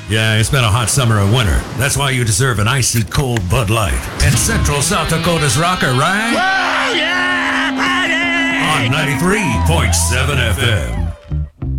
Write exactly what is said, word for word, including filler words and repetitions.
Yeah, it's been a hot summer and winter. That's why you deserve an icy cold Bud Light. And Central South Dakota's rocker, right? Whoa, yeah, buddy! On ninety-three point seven F M.